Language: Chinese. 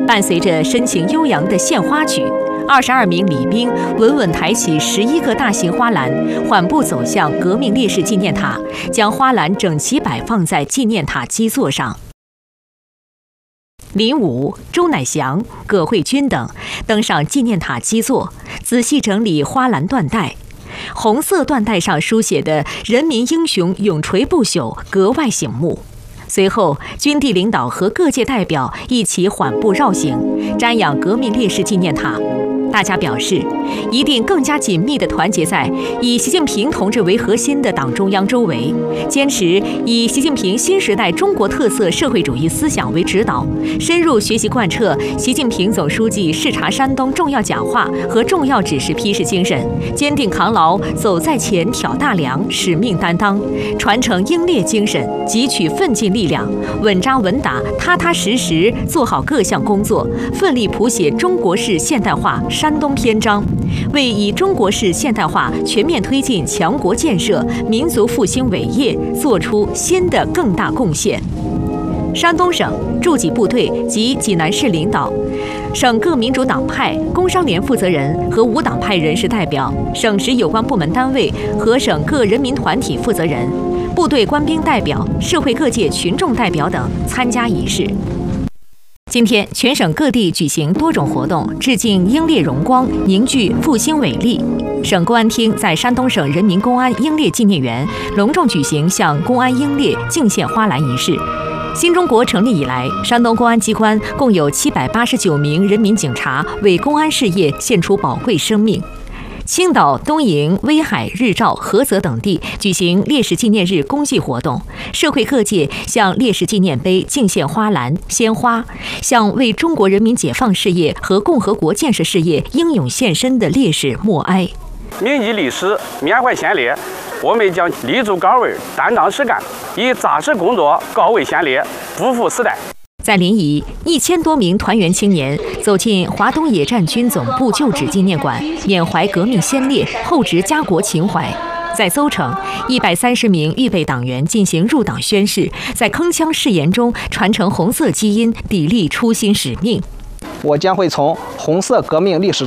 伴随着深情悠扬的献花曲，22名礼兵稳稳抬起11个大型花篮，缓步走向革命烈士纪念塔，将花篮整齐摆放在纪念塔基座上。林武、周乃祥、葛慧君等登上纪念塔基座，仔细整理花篮缎带。红色缎带上书写的“人民英雄永垂不朽”格外醒目。随后，军地领导和各界代表一起缓步绕行，瞻仰革命烈士纪念塔。大家表示，一定更加紧密地团结在以习近平同志为核心的党中央周围，坚持以习近平新时代中国特色社会主义思想为指导，深入学习贯彻习近平总书记视察山东重要讲话和重要指示批示精神，坚定扛牢走在前挑大梁使命担当，传承英烈精神，汲取奋进力量，稳扎稳打、踏踏实实做好各项工作，奋力谱写中国式现代化山东篇章，为以中国式现代化全面推进强国建设、民族复兴伟业做出新的更大贡献。山东省驻济部队及济南市领导、省各民主党派、工商联负责人和无党派人士代表、省市有关部门单位和省各人民团体负责人、部队官兵代表、社会各界群众代表等参加仪式。今天，全省各地举行多种活动，致敬英烈荣光，凝聚复兴伟力。省公安厅在山东省人民公安英烈纪念园隆重举行向公安英烈敬献花篮仪式。新中国成立以来，山东公安机关共有789名人民警察为公安事业献出宝贵生命。青岛、东营、威海、日照、菏泽等地举行烈士纪念日公祭活动，社会各界向烈士纪念碑敬献花篮、鲜花，向为中国人民解放事业和共和国建设事业英勇献身的烈士默哀。 铭记历史，缅怀先烈，我们将立足岗位，担当实干，以扎实工作告慰先烈，不负时代。 在临沂，1000多名团员青年走进华东野战军总部旧址纪念馆，缅怀革命先烈，厚植家国情怀。在邹城，130名预备党员进行入党宣誓，在铿锵誓言中传承红色基因，砥砺初心使命。 我将会从红色革命历史